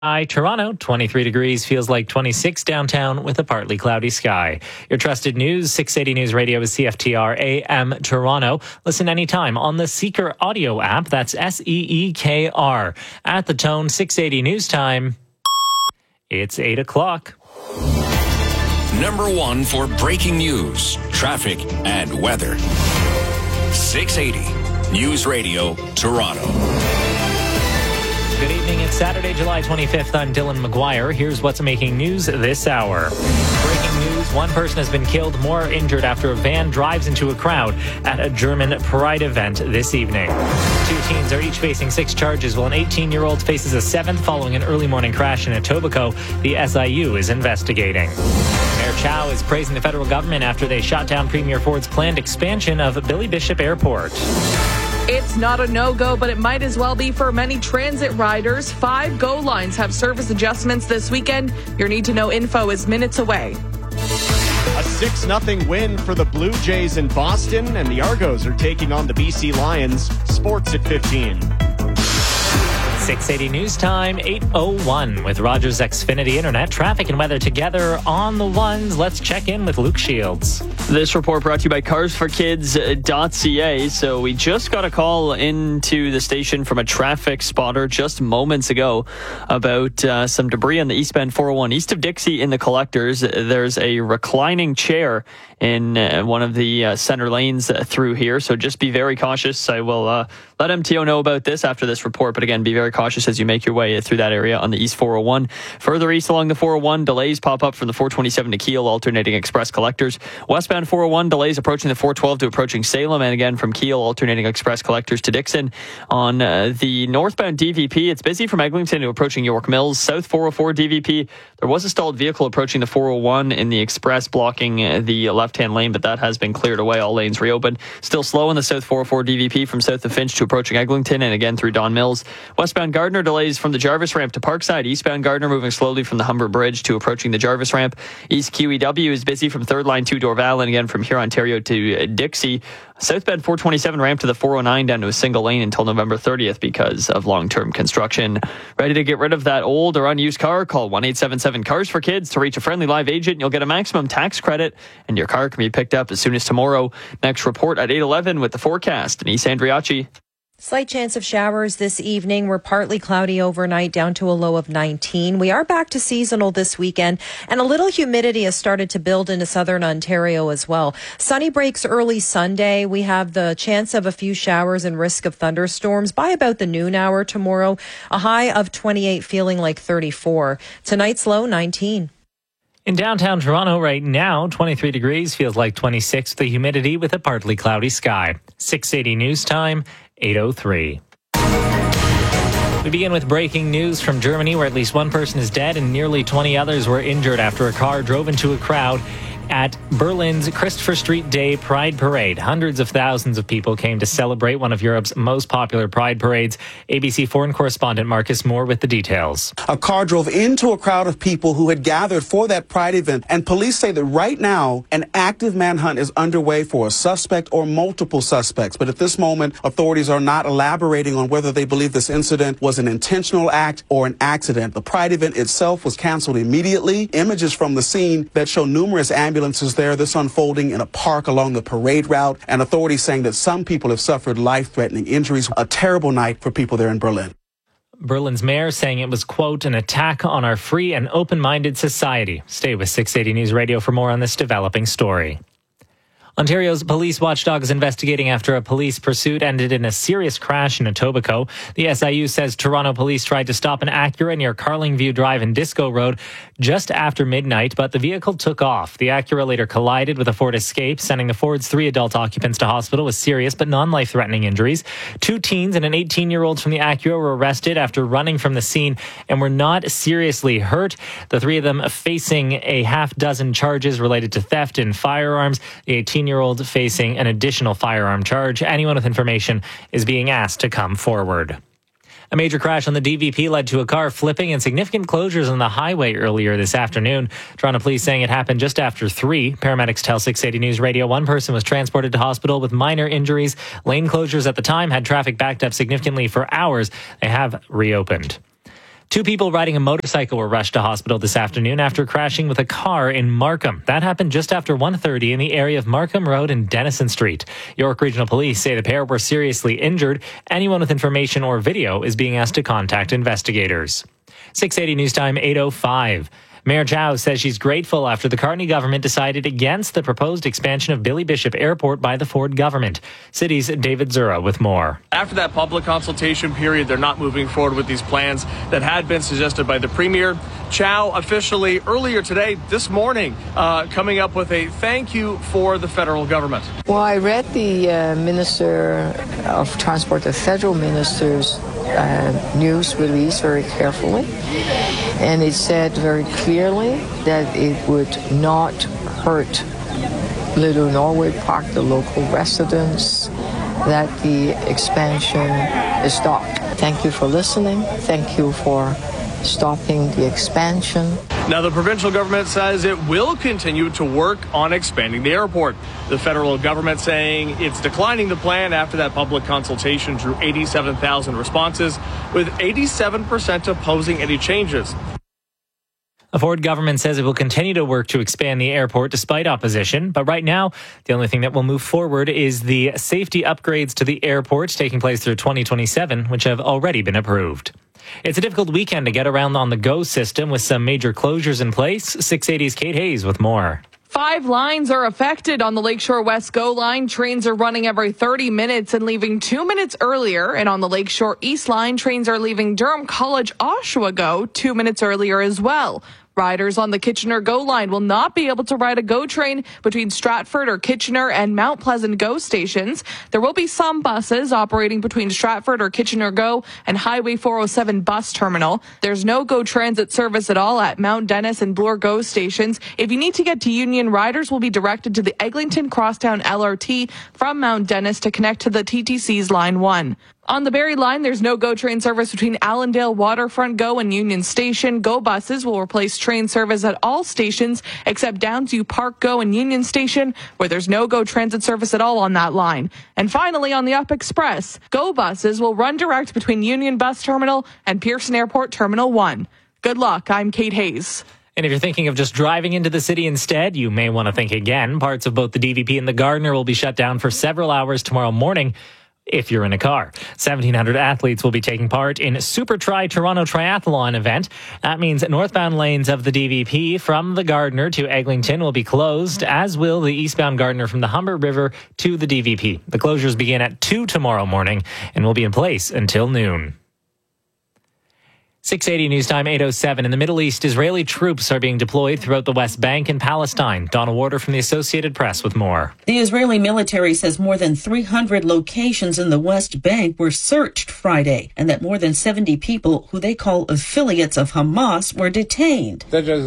Hi, Toronto, 23 degrees, feels like 26 downtown with a partly cloudy sky. Your trusted news, 680 News Radio is CFTR AM Toronto. Listen anytime on the Seeker audio app, that's SEEKR. At the tone, 680 News Time, it's 8 o'clock. Number one for breaking news, traffic, and weather. 680 News Radio, Toronto. Good evening. It's Saturday, July 25th. I'm Dylan McGuire. Here's what's making news this hour. Breaking news. One person has been killed, more injured after a van drives into a crowd at a German Pride event this evening. Two teens are each facing 6 charges, while an 18-year-old faces a 7th following an early morning crash in Etobicoke. The SIU is investigating. Mayor Chow is praising the federal government after they shot down Premier Ford's planned expansion of Billy Bishop Airport. It's not a no-go, but it might as well be for many transit riders. 5 GO lines have service adjustments this weekend. Your need-to-know info is minutes away. A 6-0 win for the Blue Jays in Boston, and the Argos are taking on the BC Lions. Sports at 15. 680 News Time, 8:01 with Rogers Xfinity Internet. Traffic and weather together on the ones. Let's check in with Luke Shields. This report brought to you by carsforkids.ca. So we just got a call into the station from a traffic spotter just moments ago about some debris on the eastbound 401 east of Dixie in the collectors. There's a reclining chair in one of the center lanes through here. So just be very cautious. I will let MTO know about this after this report. But again, be very cautious as you make your way through that area on the East 401. Further east along the 401, delays pop up from the 427 to Kiel, alternating express collectors. Westbound 401, delays approaching the 412 to approaching Salem, and again from Kiel, alternating express collectors to Dixon. On the northbound DVP, it's busy from Eglinton to approaching York Mills. South 404 DVP, there was a stalled vehicle approaching the 401 in the express, blocking the left-hand lane, but that has been cleared away. All lanes reopened. Still slow in the South 404 DVP from south of Finch to approaching Eglinton, and again through Don Mills. Westbound Gardner, delays from the Jarvis ramp to Parkside. Eastbound Gardner moving slowly from the Humber Bridge to approaching the Jarvis ramp. East QEW is busy from third line to Dorval, and again from here Ontario to Dixie. Southbound 427 ramp to the 409 down to a single lane until November 30th because of long-term construction. Ready to get rid of that old or unused car? Call 1-877-CARS-FOR-KIDS to reach a friendly live agent. You'll get a maximum tax credit, and your car can be picked up as soon as tomorrow. Next report at 8:11 with the forecast. Denise Andriacci. Slight chance of showers this evening. We're partly cloudy overnight down to a low of 19. We are back to seasonal this weekend, and a little humidity has started to build into southern Ontario as well. Sunny breaks early Sunday. We have the chance of a few showers and risk of thunderstorms by about the noon hour tomorrow. A high of 28, feeling like 34. Tonight's low, 19. In downtown Toronto right now, 23 degrees, feels like 26. The humidity with a partly cloudy sky. 680 News Time, 8:03. We begin with breaking news from Germany, where at least one person is dead and nearly 20 others were injured after a car drove into a crowd at Berlin's Christopher Street Day Pride Parade. Hundreds of thousands of people came to celebrate one of Europe's most popular pride parades. ABC foreign correspondent Marcus Moore with the details. A car drove into a crowd of people who had gathered for that pride event, and police say that right now an active manhunt is underway for a suspect or multiple suspects. But at this moment, authorities are not elaborating on whether they believe this incident was an intentional act or an accident. The pride event itself was canceled immediately. Images from the scene that show numerous ambulances there, this unfolding in a park along the parade route, and authorities saying that some people have suffered life-threatening injuries. A terrible night for people there in Berlin. Berlin's mayor saying it was, quote, an attack on our free and open-minded society. Stay with 680 News Radio for more on this developing story. Ontario's police watchdog is investigating after a police pursuit ended in a serious crash in Etobicoke. The SIU says Toronto police tried to stop an Acura near Carlingview Drive and Disco Road just after midnight, but the vehicle took off. The Acura later collided with a Ford Escape, sending the Ford's 3 adult occupants to hospital with serious but non-life-threatening injuries. 2 teens and an 18-year-old from the Acura were arrested after running from the scene and were not seriously hurt. The 3 of them facing a half-dozen charges related to theft and firearms. The 18-year-old facing an additional firearm charge. Anyone with information is being asked to come forward. A major crash on the DVP led to a car flipping and significant closures on the highway earlier this afternoon. Toronto police saying it happened just after 3. Paramedics tell 680 News Radio one person was transported to hospital with minor injuries. Lane closures at the time had traffic backed up significantly for hours. They have reopened. 2 people riding a motorcycle were rushed to hospital this afternoon after crashing with a car in Markham. That happened just after 1:30 in the area of Markham Road and Denison Street. York Regional Police say the pair were seriously injured. Anyone with information or video is being asked to contact investigators. 680 News Time, 8:05. Mayor Chow says she's grateful after the Carney government decided against the proposed expansion of Billy Bishop Airport by the Ford government. City's David Zura with more. After that public consultation period, they're not moving forward with these plans that had been suggested by the Premier. Chow officially earlier today, this morning, coming up with a thank you for the federal government. Well, I read the Minister of Transport, the federal minister's news release very carefully, and it said very clearly that it would not hurt Little Norway Park, the local residents, that the expansion is stopped. Thank you for listening. Thank you for stopping the expansion. Now, the provincial government says it will continue to work on expanding the airport. The federal government saying it's declining the plan after that public consultation drew 87,000 responses, with 87% opposing any changes. The Ford government says it will continue to work to expand the airport despite opposition. But right now, the only thing that will move forward is the safety upgrades to the airport taking place through 2027, which have already been approved. It's a difficult weekend to get around on the GO system with some major closures in place. 680's Kate Hayes with more. 5 lines are affected on the Lakeshore West GO line. Trains are running every 30 minutes and leaving 2 minutes earlier. And on the Lakeshore East line, trains are leaving Durham College Oshawa GO 2 minutes earlier as well. Riders on the Kitchener GO line will not be able to ride a GO train between Stratford or Kitchener and Mount Pleasant GO stations. There will be some buses operating between Stratford or Kitchener GO and Highway 407 bus terminal. There's no GO transit service at all at Mount Dennis and Bloor GO stations. If you need to get to Union, riders will be directed to the Eglinton Crosstown LRT from Mount Dennis to connect to the TTC's Line 1. On the Barrie line, there's no GO train service between Allendale Waterfront GO and Union Station. GO buses will replace train service at all stations except Downsview Park GO and Union Station, where there's no GO transit service at all on that line. And finally, on the Up Express, GO buses will run direct between Union Bus Terminal and Pearson Airport Terminal 1. Good luck. I'm Kate Hayes. And if you're thinking of just driving into the city instead, you may want to think again. Parts of both the DVP and the Gardiner will be shut down for several hours tomorrow morning. If you're in a car, 1,700 athletes will be taking part in Super Tri Toronto Triathlon event. That means northbound lanes of the DVP from the Gardiner to Eglinton will be closed, as will the eastbound Gardiner from the Humber River to the DVP. The closures begin at 2 tomorrow morning and will be in place until noon. 680 News Time, 8:07. In the Middle East, Israeli troops are being deployed throughout the West Bank and Palestine. Donna Warder from the Associated Press with more. The Israeli military says more than 300 locations in the West Bank were searched Friday, and that more than 70 people who they call affiliates of Hamas were detained.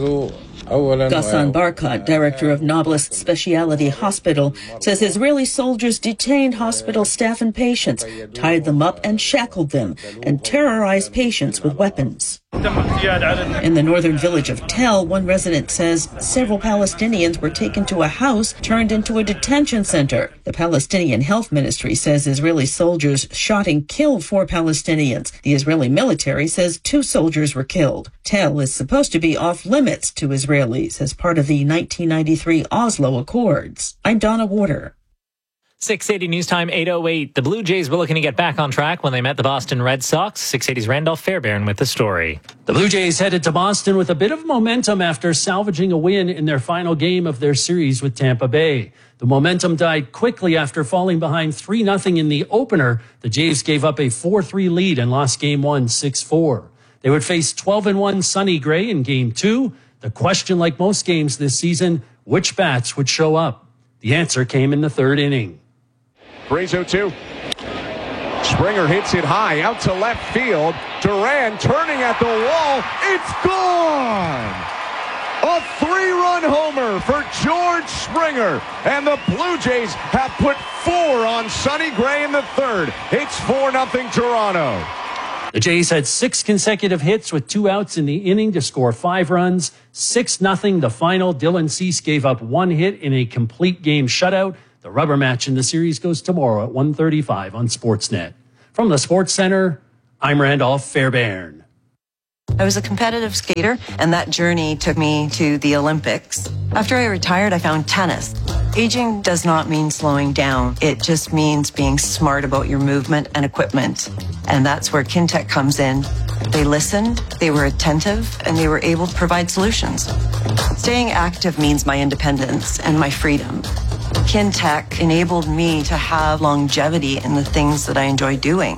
Ghassan Barkat, director of Nablus Specialty Hospital, says Israeli soldiers detained hospital staff and patients, tied them up and shackled them, and terrorized patients with weapons. In the northern village of Tel, one resident says several Palestinians were taken to a house turned into a detention center. The Palestinian Health Ministry says Israeli soldiers shot and killed 4 Palestinians. The Israeli military says 2 soldiers were killed. Tel is supposed to be off limits to Israelis as part of the 1993 Oslo Accords. I'm Donna Warder. 680 News Time, 8:08. The Blue Jays were looking to get back on track when they met the Boston Red Sox. 680's Randolph Fairbairn with the story. The Blue Jays headed to Boston with a bit of momentum after salvaging a win in their final game of their series with Tampa Bay. The momentum died quickly after falling behind 3-0 in the opener. The Jays gave up a 4-3 lead and lost Game 1 6-4. They would face 12-1 Sonny Gray in Game 2. The question, like most games this season, which bats would show up? The answer came in the 3rd inning. Gray's 0-2. Springer hits it high out to left field. Duran turning at the wall. It's gone! A 3-run homer for George Springer. And the Blue Jays have put 4 on Sonny Gray in the 3rd. It's 4-0 Toronto. The Jays had 6 consecutive hits with 2 outs in the inning to score 5 runs. 6-0 the final. Dylan Cease gave up 1 hit in a complete game shutout. The rubber match in the series goes tomorrow at 1:35 on Sportsnet. From the Sports Center, I'm Randolph Fairbairn. I was a competitive skater, and that journey took me to the Olympics. After I retired, I found tennis. Aging does not mean slowing down. It just means being smart about your movement and equipment. And that's where Kintec comes in. They listened, they were attentive, and they were able to provide solutions. Staying active means my independence and my freedom. Kintec enabled me to have longevity in the things that I enjoy doing.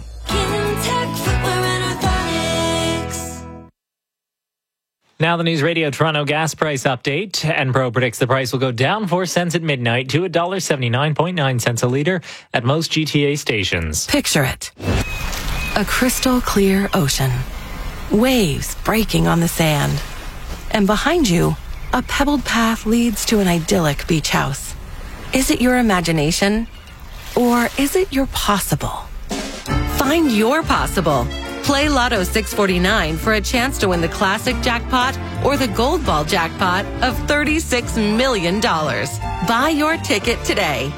Now the News Radio Toronto gas price update. Enpro predicts the price will go down 4 cents at midnight to $1.79.9 a litre at most GTA stations. Picture it. A crystal clear ocean. Waves breaking on the sand. And behind you, a pebbled path leads to an idyllic beach house. Is it your imagination? Or is it your possible? Find your possible. Play Lotto 649 for a chance to win the classic jackpot or the gold ball jackpot of $36 million. Buy your ticket today.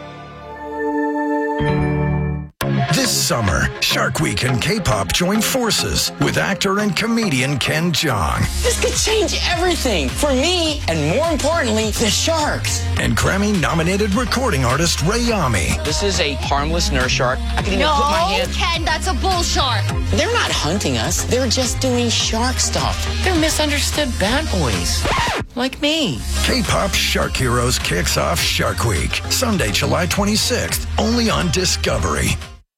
This summer, Shark Week and K-pop join forces with actor and comedian Ken Jeong. This could change everything for me and, more importantly, the Sharks. And Grammy-nominated recording artist Rayami. This is a harmless nurse shark. I can even put my hand... Ken, that's a bull shark. They're not hunting us. They're just doing shark stuff. They're misunderstood bad boys. Like me. K-pop Shark Heroes kicks off Shark Week, Sunday, July 26th, only on Discovery.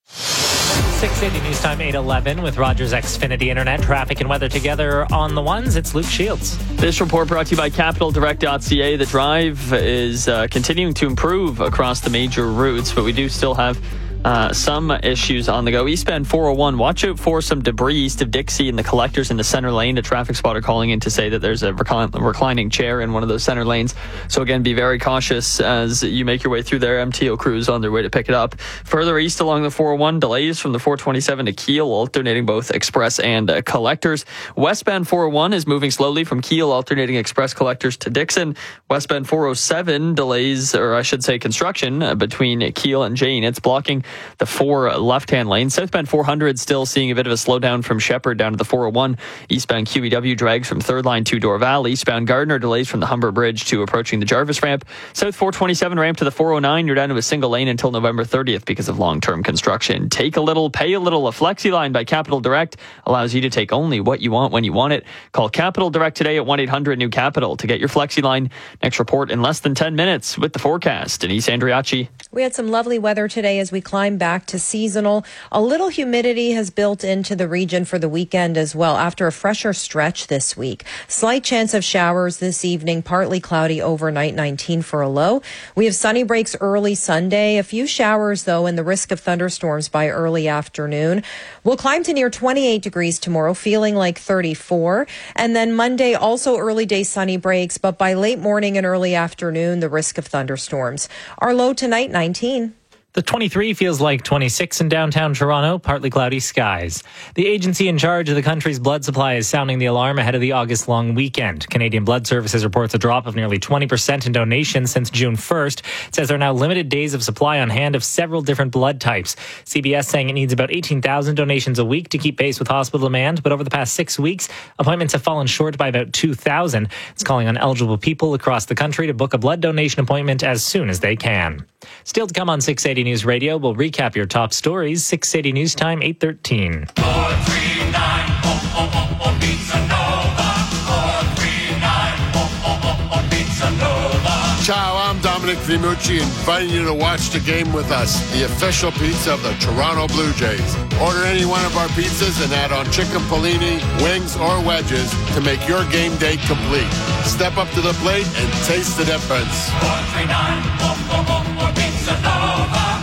680 News Time 8:11 with Rogers Xfinity Internet. Traffic and weather together on the ones. It's Luke Shields. This report brought to you by CapitalDirect.ca. The drive is continuing to improve across the major routes, but we do still have some issues on the go. Eastbound 401, watch out for some debris east of Dixie and the collectors in the center lane. A traffic spotter calling in to say that there's a reclining chair in one of those center lanes. So again, be very cautious as you make your way through there. MTO crews on their way to pick it up. Further east along the 401, delays from the 427 to Kiel, alternating both express and collectors. Westbound 401 is moving slowly from Kiel, alternating express collectors to Dixon. Westbound 407 delays, or I should say construction, between Kiel and Jane. It's blocking the 4 left-hand lanes. Southbound 400 still seeing a bit of a slowdown from Shepherd down to the 401. Eastbound QEW drags from 3rd line to Dorval. Eastbound Gardner delays from the Humber Bridge to approaching the Jarvis ramp. South 427 ramp to the 409. You're down to a single lane until November 30th because of long-term construction. Take a little, pay a little. A Flexi line by Capital Direct allows you to take only what you want when you want it. Call Capital Direct today at 1-800-NEW-CAPITAL to get your Flexi line. Next report in less than 10 minutes with the forecast. Denise Andriacci. We had some lovely weather today as we climb back to seasonal. A little humidity has built into the region for the weekend as well after a fresher stretch this week. Slight chance of showers this evening, partly cloudy overnight, 19 for a low. We have sunny breaks early Sunday. A few showers, though, and the risk of thunderstorms by early afternoon. We'll climb to near 28 degrees tomorrow, feeling like 34. And then Monday, also early day sunny breaks, but by late morning and early afternoon, the risk of thunderstorms. Our low tonight, 19. The 23 feels like 26 in downtown Toronto, partly cloudy skies. The agency in charge of the country's blood supply is sounding the alarm ahead of the August-long weekend. Canadian Blood Services reports a drop of nearly 20% in donations since June 1st. It says there are now limited days of supply on hand of several different blood types. CBS saying it needs about 18,000 donations a week to keep pace with hospital demand, but over the past 6 weeks, appointments have fallen short by about 2,000. It's calling on eligible people across the country to book a blood donation appointment as soon as they can. Still to come on 680 News Radio, we'll recap your top stories. 680 News Time, 8:13. 439 Pizza Nova. 439 Pizza Nova. Ciao, I'm Dominic Vimucci, inviting you to watch the game with us, the official pizza of the Toronto Blue Jays. Order any one of our pizzas and add on chicken polini, wings, or wedges to make your game day complete. Step up to the plate and taste the difference. 439 Pizza Nova.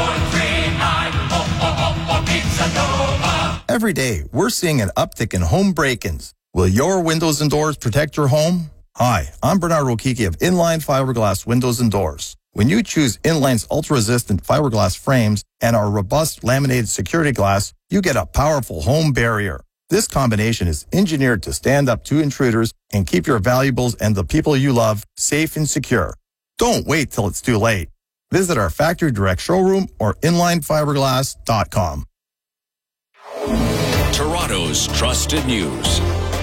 439 Pizza Nova. Every day, we're seeing an uptick in home break-ins. Will your windows and doors protect your home? Hi, I'm Bernard Rokiki of Inline Fiberglass Windows and Doors. When you choose Inline's ultra-resistant fiberglass frames and our robust laminated security glass, you get a powerful home barrier. This combination is engineered to stand up to intruders and keep your valuables and the people you love safe and secure. Don't wait till it's too late. Visit our factory direct showroom or inlinefiberglass.com. Toronto's trusted news.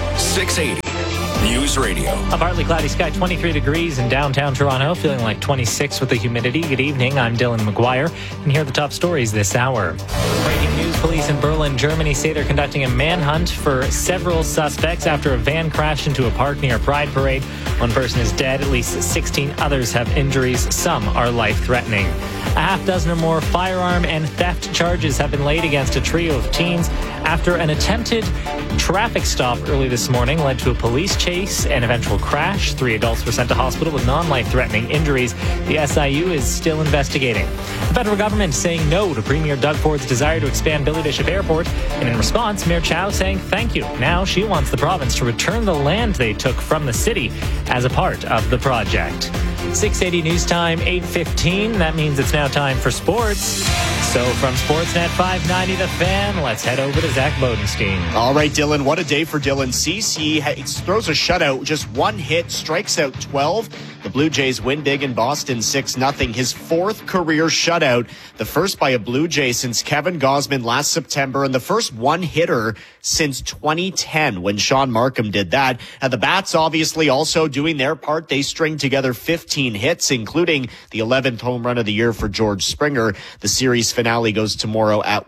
680 News Radio. A partly cloudy sky, 23 degrees in downtown Toronto, feeling like 26 with the humidity. Good evening, I'm Dylan McGuire, and here are the top stories this hour. Breaking news, police in Berlin, Germany say they're conducting a manhunt for several suspects after a van crashed into a park near Pride Parade. One person is dead, at least 16 others have injuries, some are life-threatening. A half dozen or more firearm and theft charges have been laid against a trio of teens after an attempted traffic stop early this morning led to a police chase and eventual crash. 3 adults were sent to hospital with non-life-threatening injuries. The SIU is still investigating. The federal government saying no to Premier Doug Ford's desire to expand Billy Bishop Airport. And in response, Mayor Chow saying thank you. Now she wants the province to return the land they took from the city as a part of the project. 680 News Time, 8:15. That means it's now time for sports. So from Sportsnet 590 The Fan, let's head over to Zach Bodenstein. All right, Dylan, what a day for Dylan Cease. He throws a shutout, just one hit, strikes out 12. The Blue Jays win big in Boston 6-0. His 4th career shutout, the first by a Blue Jay since Kevin Gausman last September, and the first one-hitter since 2010 when Sean Markham did that. The Bats obviously also doing their part. They string together 15 hits, including the 11th home run of the year for George Springer. The series finale goes tomorrow at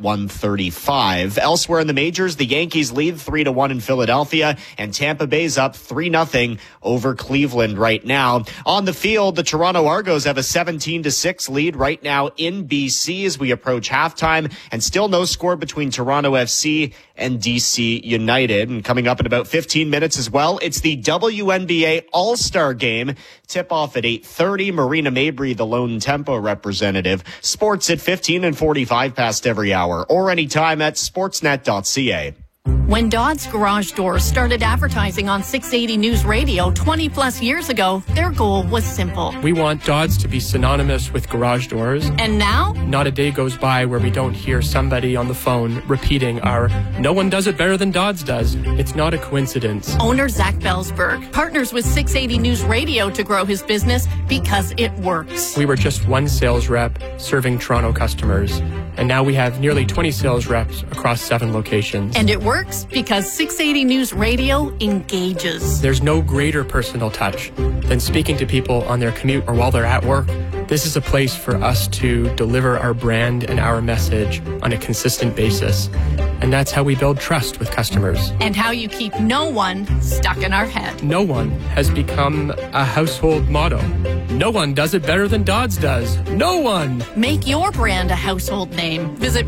1:35. Elsewhere in the majors, the Yankees lead 3-1 in Philadelphia, and Tampa Bay's up 3-0 over Cleveland right now. On the field, the Toronto Argos have a 17-6 lead right now in BC as we approach halftime, and still no score between Toronto FC and DC United. And coming up in about 15 minutes as well, it's the WNBA All-Star Game. Tip-off at 8:30. Marina Mabry, the Lone Tempo representative. Sports at 15 and 45 past every hour, or anytime at sportsnet.ca. When Dodd's Garage Doors started advertising on 680 News Radio 20 plus years ago, their goal was simple. We want Dodd's to be synonymous with garage doors. And now? Not a day goes by where we don't hear somebody on the phone repeating our "no one does it better than Dodd's does." It's not a coincidence. Owner Zach Belsberg partners with 680 News Radio to grow his business because it works. We were just one sales rep serving Toronto customers, and now we have nearly 20 sales reps across 7 locations. And it works because 680 News Radio engages. There's no greater personal touch than speaking to people on their commute or while they're at work. This is a place for us to deliver our brand and our message on a consistent basis. And that's how we build trust with customers. And how you keep no one stuck in our head. No one has become a household motto. No one does it better than Dodd's does. No one! Make your brand a household name. Visit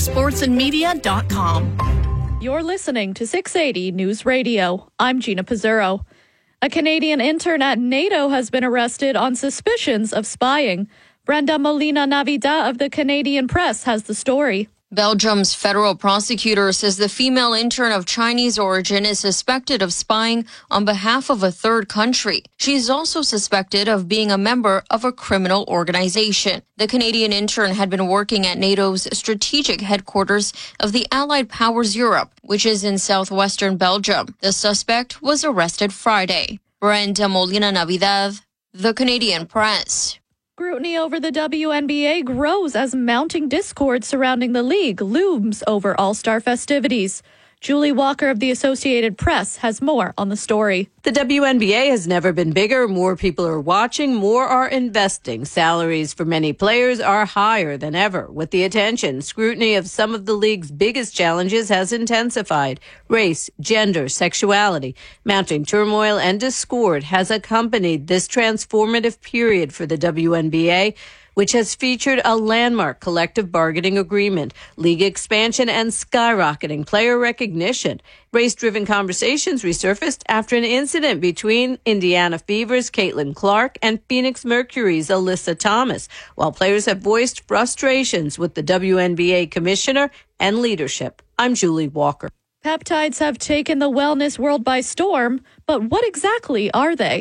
RogersSportsandMedia.com. You're listening to 680 News Radio. I'm Gina Pizzurro. A Canadian intern at NATO has been arrested on suspicions of spying. Brenda Molina-Navidad of the Canadian Press has the story. Belgium's federal prosecutor says the female intern of Chinese origin is suspected of spying on behalf of a third country. She is also suspected of being a member of a criminal organization. The Canadian intern had been working at NATO's strategic headquarters of the Allied Powers Europe, which is in southwestern Belgium. The suspect was arrested Friday. Brenda Molina-Navidad, the Canadian Press. Scrutiny over the WNBA grows as mounting discord surrounding the league looms over All-Star festivities. Julie Walker of the Associated Press has more on the story. The WNBA has never been bigger. More people are watching, more are investing. Salaries for many players are higher than ever. With the attention, scrutiny of some of the league's biggest challenges has intensified. Race, gender, sexuality, mounting turmoil and discord has accompanied this transformative period for the WNBA, which has featured a landmark collective bargaining agreement, league expansion, and skyrocketing player recognition. Race-driven conversations resurfaced after an incident between Indiana Fever's Caitlin Clark and Phoenix Mercury's Alyssa Thomas, while players have voiced frustrations with the WNBA commissioner and leadership. I'm Julie Walker. Peptides have taken the wellness world by storm, but what exactly are they?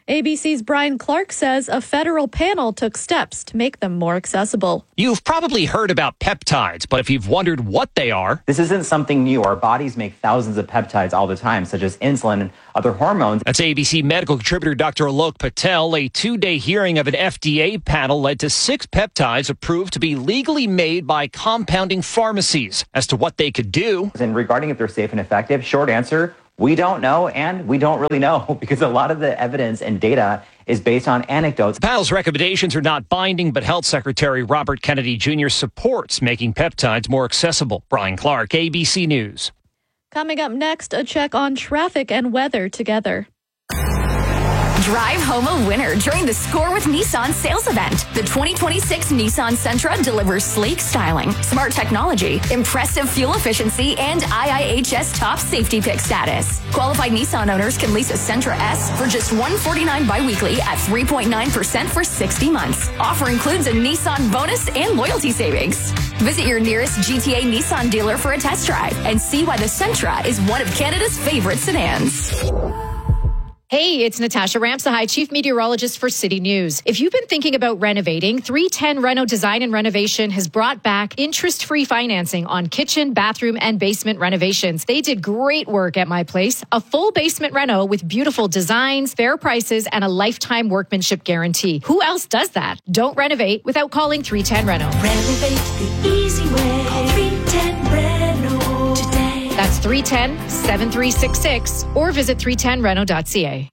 ABC's Brian Clark says a federal panel took steps to make them more accessible. You've probably heard about peptides, but if you've wondered what they are... This isn't something new. Our bodies make thousands of peptides all the time, such as insulin and other hormones. That's ABC medical contributor Dr. Alok Patel. A 2-day hearing of an FDA panel led to 6 peptides approved to be legally made by compounding pharmacies. As to what they could do... And regarding if they're safe and effective, short answer... we don't know, and we don't really know, because a lot of the evidence and data is based on anecdotes. The panel's recommendations are not binding, but Health Secretary Robert Kennedy Jr. supports making peptides more accessible. Brian Clark, ABC News. Coming up next, a check on traffic and weather together. Drive home a winner during the Score with Nissan sales event. The 2026 Nissan Sentra delivers sleek styling, smart technology, impressive fuel efficiency, and IIHS top safety pick status. Qualified Nissan owners can lease a Sentra S for just $149 biweekly at 3.9% for 60 months. Offer includes a Nissan bonus and loyalty savings. Visit your nearest GTA Nissan dealer for a test drive and see why the Sentra is one of Canada's favorite sedans. Hey, it's Natasha Ramsahai, Chief Meteorologist for City News. If you've been thinking about renovating, 310 Reno Design and Renovation has brought back interest-free financing on kitchen, bathroom, and basement renovations. They did great work at my place. A full basement reno with beautiful designs, fair prices, and a lifetime workmanship guarantee. Who else does that? Don't renovate without calling 310 Reno. Renovate the easy way. Call 310 Reno today. That's 310-7366 or visit 310reno.ca.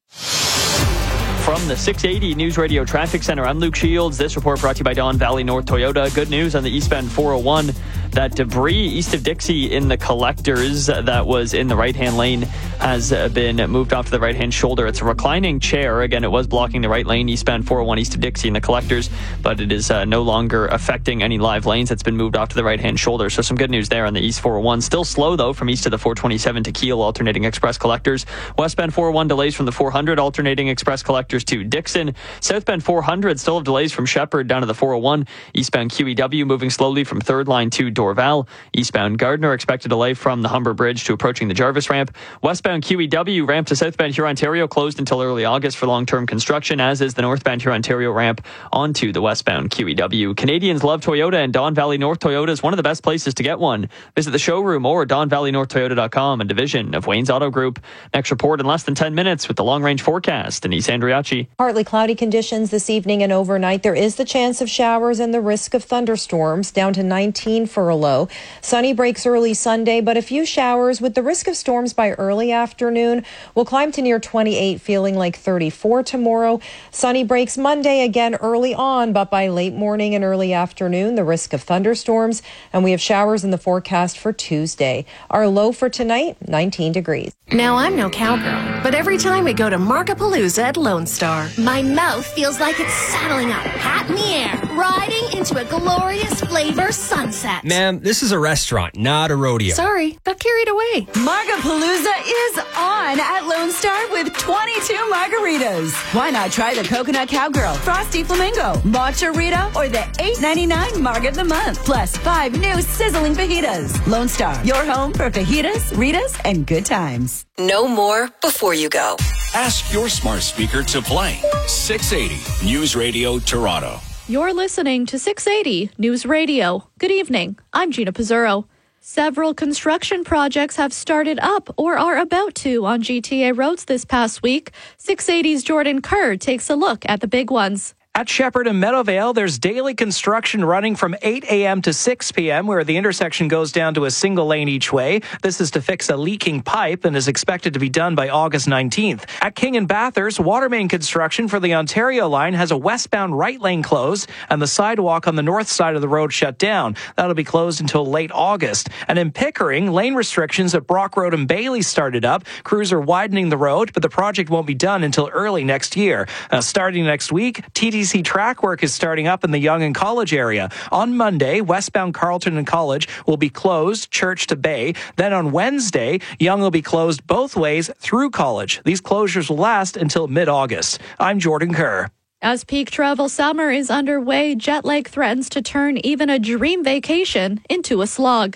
From the 680 News Radio Traffic Center, I'm Luke Shields. This report brought to you by Don Valley North Toyota. Good news on the eastbound 401. That debris east of Dixie in the collectors that was in the right-hand lane has been moved off to the right-hand shoulder. It's a reclining chair. Again, it was blocking the right lane, eastbound 401 east of Dixie in the collectors, but it is no longer affecting any live lanes. It's been moved off to the right-hand shoulder. So some good news there on the east 401. Still slow, though, from east to the 427 to Kiel, alternating express collectors. Westbound 401 delays from the 400, alternating express collectors to Dixon. Southbound 400 still have delays from Shepherd down to the 401. Eastbound QEW moving slowly from 3rd line to Dorval. Eastbound Gardner expected delay from the Humber Bridge to approaching the Jarvis ramp. Westbound QEW ramp to southbound Hurontario closed until early August for long-term construction, as is the northbound Hurontario ramp onto the westbound QEW. Canadians love Toyota, and Don Valley North Toyota is one of the best places to get one. Visit the showroom or DonValleyNorthToyota.com, a division of Wayne's Auto Group. Next report in less than 10 minutes with the long-range forecast. Denise Andriachi. Partly cloudy conditions this evening and overnight. There is the chance of showers and the risk of thunderstorms, down to 19 for a low. Sunny breaks early Sunday, but a few showers with the risk of storms by early afternoon. We'll climb to near 28, feeling like 34 tomorrow. Sunny breaks Monday again early on, but by late morning and early afternoon, the risk of thunderstorms. And we have showers in the forecast for Tuesday. Our low for tonight, 19 degrees. Now, I'm no cowgirl, but every time we go to Markapalooza at Lone Star, my mouth feels like it's saddling up, hat in the air, riding into a glorious flavor sunset. Ma'am, this is a restaurant, not a rodeo. Sorry, got carried away. Markapalooza is on at Lone Star with 22 margaritas. Why not try the Coconut Cowgirl, Frosty Flamingo, Matcha Rita, or the $8.99 Marg of the Month, plus 5 new sizzling fajitas. Lone Star, your home for fajitas, Ritas, and good times. Know more before you go. Ask your smart speaker to play 680 News Radio Toronto. You're listening to 680 News Radio. Good evening. I'm Gina Pizzurro. Several construction projects have started up or are about to on GTA roads this past week. 680's Jordan Kerr takes a look at the big ones. At Shepherd and Meadowvale, there's daily construction running from 8 a.m. to 6 p.m., where the intersection goes down to a single lane each way. This is to fix a leaking pipe and is expected to be done by August 19th. At King and Bathurst, water main construction for the Ontario line has a westbound right lane closed and the sidewalk on the north side of the road shut down. That'll be closed until late August. And in Pickering, lane restrictions at Brock Road and Bailey started up. Crews are widening the road, but the project won't be done until early next year. Starting next week, TTC track work is starting up in the Yonge and College area. On Monday, westbound Carleton and College will be closed, Church to Bay. Then on Wednesday, Yonge will be closed both ways through College. These closures will last until mid-August. I'm Jordan Kerr. As peak travel summer is underway, jet lag threatens to turn even a dream vacation into a slog.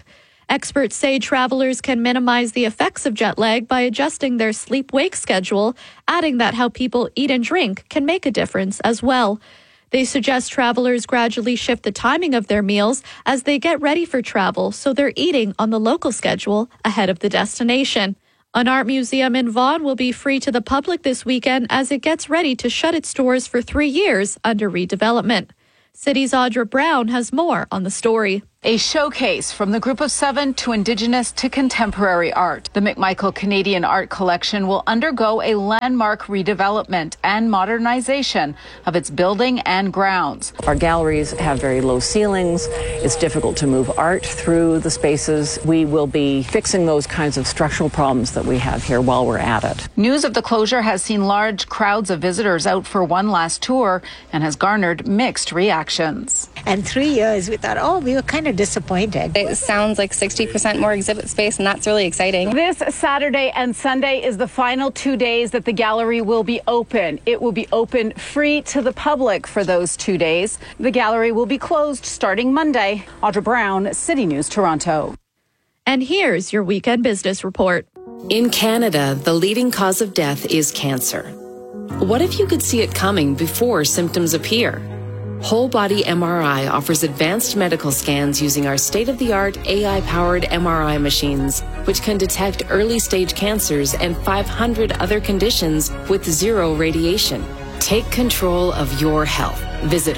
Experts say travelers can minimize the effects of jet lag by adjusting their sleep-wake schedule, adding that how people eat and drink can make a difference as well. They suggest travelers gradually shift the timing of their meals as they get ready for travel, so they're eating on the local schedule ahead of the destination. An art museum in Vaughan will be free to the public this weekend as it gets ready to shut its doors for 3 years under redevelopment. City's Audra Brown has more on the story. A showcase from the Group of Seven to Indigenous to contemporary art. The McMichael Canadian Art Collection will undergo a landmark redevelopment and modernization of its building and grounds. Our galleries have very low ceilings. It's difficult to move art through the spaces. We will be fixing those kinds of structural problems that we have here while we're at it. News of the closure has seen large crowds of visitors out for one last tour and has garnered mixed reactions. And 3 years, we thought, we were kind of disappointed. It sounds like 60% more exhibit space, and that's really exciting. This Saturday and Sunday is the final 2 days that the gallery will be open. It will be open free to the public for those 2 days. The gallery will be closed starting Monday. Audra Brown, City News, Toronto. And here's your weekend business report. In Canada, the leading cause of death is cancer. What if you could see it coming before symptoms appear? Whole Body MRI offers advanced medical scans using our state-of-the-art AI-powered MRI machines, which can detect early-stage cancers and 500 other conditions with zero radiation. Take control of your health. Visit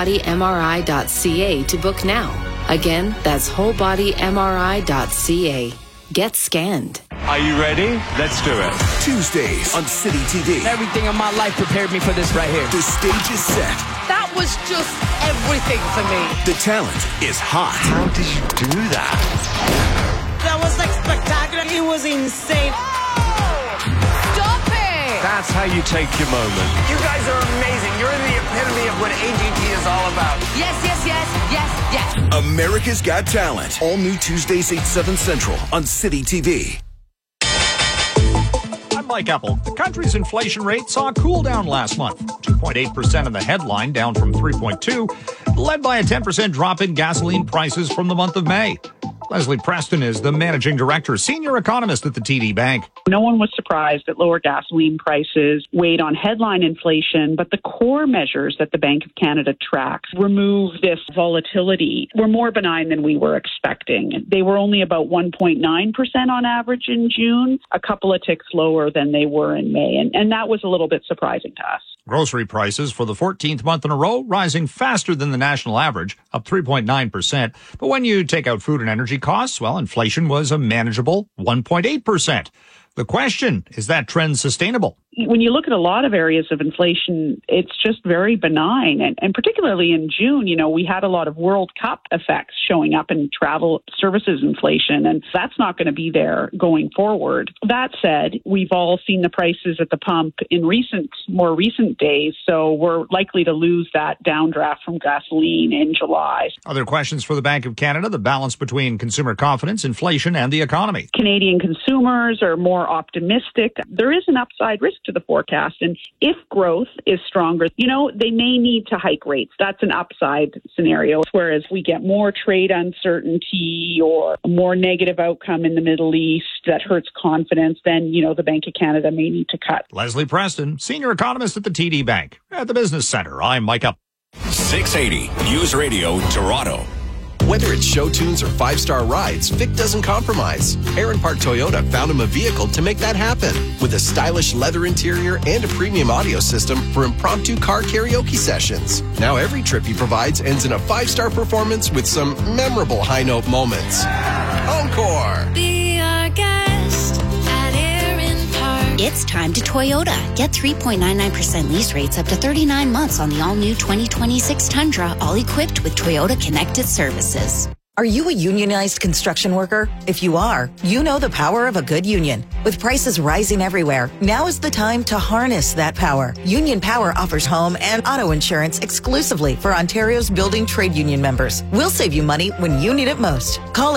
wholebodymri.ca to book now. Again, that's wholebodymri.ca. Get scanned. Are you ready? Let's do it. Tuesdays on City TV. Everything in my life prepared me for this right here. The stage is set. That was just everything for me. The talent is hot. How did you do that? That was like spectacular. It was insane. Stop it! That's how you take your moment. You guys are amazing. You're the epitome of what AGT is all about. Yes, yes, yes, yes, yes. America's Got Talent. All new Tuesdays 8/7 Central on City TV. Mike Apple. The country's inflation rate saw a cool down last month. 2.8% of the headline, down from 3.2%, led by a 10% drop in gasoline prices from the month of May. Leslie Preston is the managing director, senior economist at the TD Bank. No one was surprised that lower gasoline prices weighed on headline inflation, but the core measures that the Bank of Canada tracks remove this volatility were more benign than we were expecting. They were only about 1.9% on average in June, a couple of ticks lower than they were in May, and that was a little bit surprising to us. Grocery prices for the 14th month in a row rising faster than the national average, up 3.9%. But when you take out food and energy costs, well, inflation was a manageable 1.8%. The question, is that trend sustainable? When you look at a lot of areas of inflation, it's just very benign. And particularly in June, we had a lot of World Cup effects showing up in travel services inflation, and that's not going to be there going forward. That said, we've all seen the prices at the pump in more recent days, so we're likely to lose that downdraft from gasoline in July. Other questions for the Bank of Canada, the balance between consumer confidence, inflation, and the economy. Canadian consumers are more optimistic. There is an upside risk to the forecast. And if growth is stronger, they may need to hike rates. That's an upside scenario. Whereas we get more trade uncertainty or a more negative outcome in the Middle East that hurts confidence, then, the Bank of Canada may need to cut. Leslie Preston, senior economist at the TD Bank. At the Business Center, I'm Mike Up. 680 News Radio, Toronto. Whether it's show tunes or five-star rides, Vic doesn't compromise. Aaron Park Toyota found him a vehicle to make that happen with a stylish leather interior and a premium audio system for impromptu car karaoke sessions. Now every trip he provides ends in a 5-star performance with some memorable high-note moments. Encore! Be our guest at Aaron Park. It's time to Toyota. Get 3.99% lease rates up to 39 months on the all-new 2026 Tundra, all equipped with Toyota Connected Services. Are you a unionized construction worker? If you are, you know the power of a good union. With prices rising everywhere, now is the time to harness that power. Union Power offers home and auto insurance exclusively for Ontario's building trade union members. We'll save you money when you need it most. Call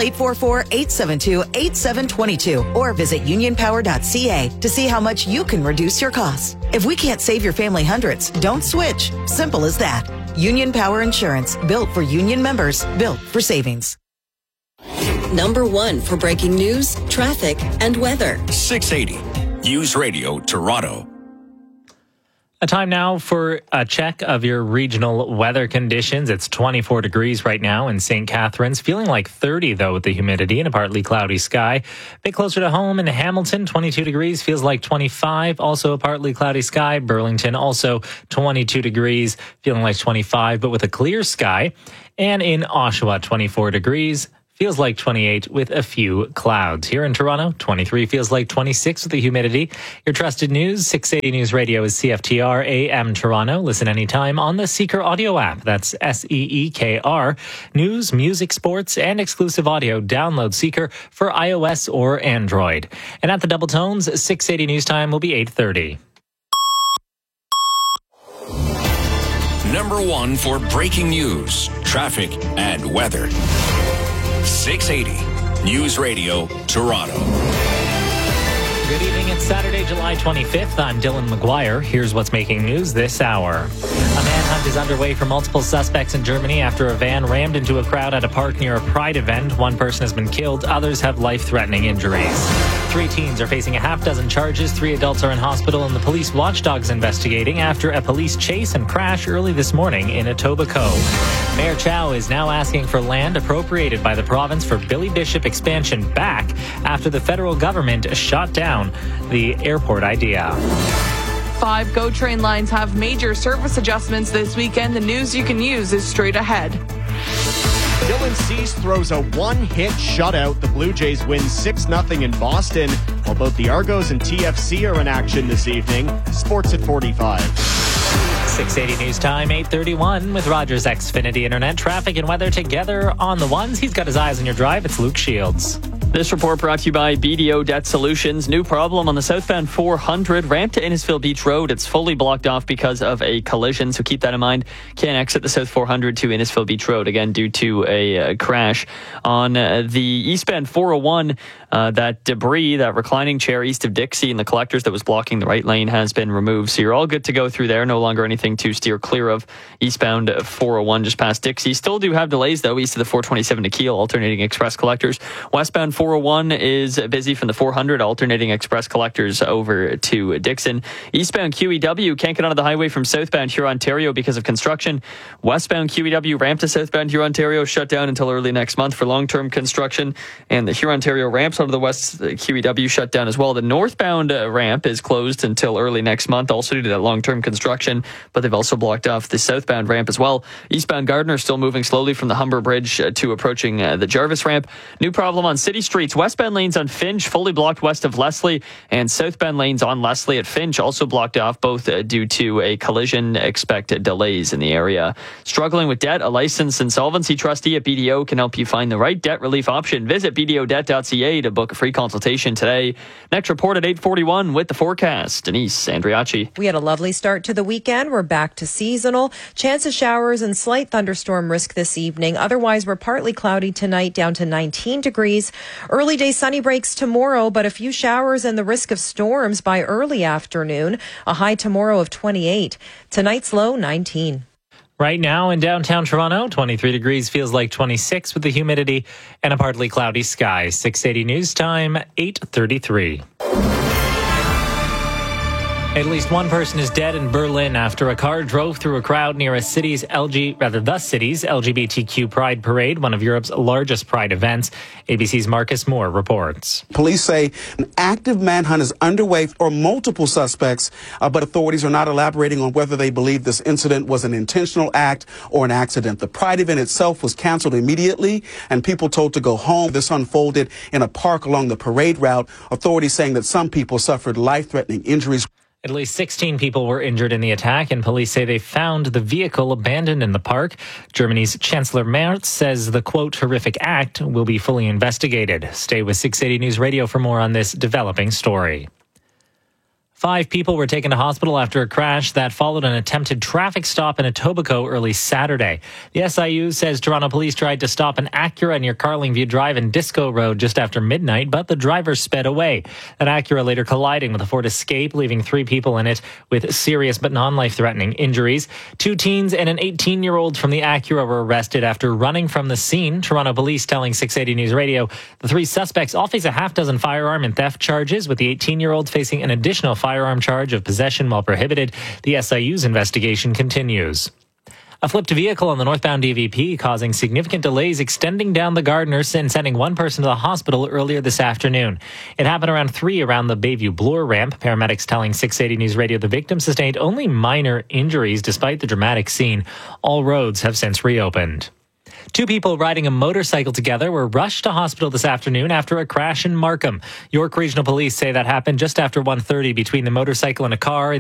844-872-8722 or visit unionpower.ca to see how much you can reduce your costs. If we can't save your family hundreds, don't switch. Simple as that. Union Power Insurance, built for union members, built for savings. number one for breaking news, traffic, and weather. 680 News Radio Toronto. A time now for a check of your regional weather conditions. It's 24 degrees right now in St. Catharines. Feeling like 30, though, with the humidity and a partly cloudy sky. A bit closer to home in Hamilton, 22 degrees. Feels like 25. Also a partly cloudy sky. Burlington, also 22 degrees. Feeling like 25, but with a clear sky. And in Oshawa, 24 degrees. Feels like 28 with a few clouds. Here in Toronto, 23 feels like 26 with the humidity. Your trusted news, 680 News Radio is CFTR AM Toronto. Listen anytime on the Seeker audio app. That's SEEKR. News, music, sports, and exclusive audio. Download Seeker for iOS or Android. And at the Double Tones, 680 News Time will be 8:30. Number one for breaking news, traffic, and weather. 680 News Radio Toronto. Good evening. It's Saturday, July 25th. I'm Dylan McGuire. Here's what's making news this hour. A manhunt is underway for multiple suspects in Germany after a van rammed into a crowd at a park near a Pride event. One person has been killed. Others have life-threatening injuries. 3 teens are facing a half-dozen charges. 3 adults are in hospital, and the police watchdog's investigating after a police chase and crash early this morning in Etobicoke. Mayor Chow is now asking for land appropriated by the province for Billy Bishop expansion back after the federal government shot down the airport idea. 5 GO train lines have major service adjustments this weekend. The news you can use is straight ahead. Dylan Cease throws a one-hit shutout. The Blue Jays win 6-0 in Boston, while both the Argos and TFC are in action this evening. Sports at 45. 680 News Time, 8:31 with Rogers Xfinity Internet. Traffic and weather together on the ones. He's got his eyes on your drive. It's Luke Shields. This report brought to you by BDO Debt Solutions. New problem on the southbound 400 ramp to Innisfil Beach Road. It's fully blocked off because of a collision, so keep that in mind. Can't exit the South 400 to Innisfil Beach Road, again, due to a crash. On the eastbound 401, that debris, that reclining chair east of Dixie and the collectors that was blocking the right lane has been removed. So you're all good to go through there. No longer anything to steer clear of. Eastbound 401 just past Dixie. Still do have delays, though, east of the 427 to Kiel, alternating express collectors. Westbound 401 is busy from the 400, alternating express collectors over to Dixon. Eastbound QEW can't get onto the highway from southbound Hurontario because of construction. Westbound QEW ramp to southbound Hurontario shut down until early next month for long-term construction. And the Hurontario ramps onto the west QEW shut down as well. The northbound ramp is closed until early next month, also due to that long-term construction, but they've also blocked off the southbound ramp as well. Eastbound Gardner still moving slowly from the Humber Bridge to approaching the Jarvis ramp. New problem on city streets. Westbound lanes on Finch fully blocked west of Leslie, and southbound lanes on Leslie at Finch also blocked off, both due to a collision. Expect delays in the area. Struggling with debt? A licensed insolvency trustee at BDO can help you find the right debt relief option. Visit bdodebt.ca to book a free consultation today. Next report at 8:41 with the forecast. Denise Andriachi. We had a lovely start to the weekend. We're back to seasonal. Chance of showers and slight thunderstorm risk this evening. Otherwise, we're partly cloudy tonight, down to 19 degrees. Early day sunny breaks tomorrow, but a few showers and the risk of storms by early afternoon. A high tomorrow of 28. Tonight's low, 19. Right now in downtown Toronto, 23 degrees, feels like 26 with the humidity and a partly cloudy sky. 680 News Time, 8:33. At least one person is dead in Berlin after a car drove through a crowd near the city's LGBTQ Pride Parade, one of Europe's largest Pride events. ABC's Marcus Moore reports. Police say an active manhunt is underway for multiple suspects, but authorities are not elaborating on whether they believe this incident was an intentional act or an accident. The Pride event itself was canceled immediately, and people told to go home. This unfolded in a park along the parade route. Authorities saying that some people suffered life-threatening injuries. At least 16 people were injured in the attack, and police say they found the vehicle abandoned in the park. Germany's Chancellor Merz says the, quote, horrific act will be fully investigated. Stay with 680 News Radio for more on this developing story. 5 people were taken to hospital after a crash that followed an attempted traffic stop in Etobicoke early Saturday. The SIU says Toronto police tried to stop an Acura near Carlingview Drive and Disco Road just after midnight, but the driver sped away. An Acura later colliding with a Ford Escape, leaving 3 people in it with serious but non-life-threatening injuries. 2 teens and an 18-year-old from the Acura were arrested after running from the scene. Toronto police telling 680 News Radio the 3 suspects all face a half-dozen firearm and theft charges, with the 18-year-old facing an additional firearm charge of possession while prohibited. The SIU's investigation continues. A flipped vehicle on the northbound DVP causing significant delays extending down the Gardiners and sending 1 person to the hospital earlier this afternoon. It happened around 3 around the Bayview Bloor ramp. Paramedics telling 680 News Radio the victim sustained only minor injuries despite the dramatic scene. All roads have since reopened. 2 people riding a motorcycle together were rushed to hospital this afternoon after a crash in Markham. York Regional Police say that happened just after 1:30 between the motorcycle and a car